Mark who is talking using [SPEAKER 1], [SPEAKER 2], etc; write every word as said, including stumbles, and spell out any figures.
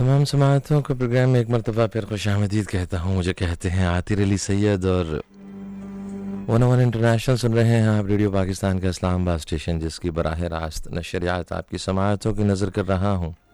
[SPEAKER 1] तमाम समाअतों को प्रोग्राम में एक मरतबा फिर खुशामदीद कहता हूँ। मुझे कहते हैं आतिर अली सैयद और वन वन इंटरनेशनल सुन रहे हैं आप रेडियो पाकिस्तान का इस्लामाबाद स्टेशन, जिसकी बराह रास्त नशरियात आपकी समाअतों की नज़र कर रहा हूँ।